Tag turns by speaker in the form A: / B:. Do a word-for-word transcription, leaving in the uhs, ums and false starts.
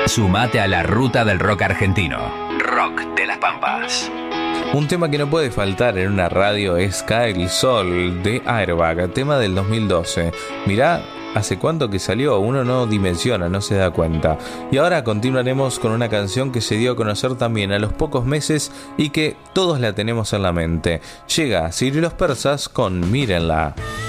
A: Sumate a la ruta del rock argentino. Rock de las Pampas.
B: Un tema que no puede faltar en una radio es Cae el Sol de Airbag, tema del dos mil doce. Mirá, hace cuánto que salió, uno no dimensiona, no se da cuenta. Y ahora continuaremos con una canción que se dio a conocer también a los pocos meses y que todos la tenemos en la mente. Llega Sirio y los Persas con Mírenla.